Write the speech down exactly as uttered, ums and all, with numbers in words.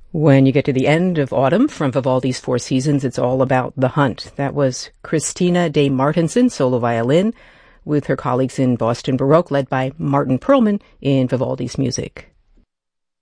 When you get to the end of autumn from Vivaldi's Four Seasons, it's all about the hunt. That was Christina de Martenson, solo violin, with her colleagues in Boston Baroque, led by Martin Perlman in Vivaldi's music.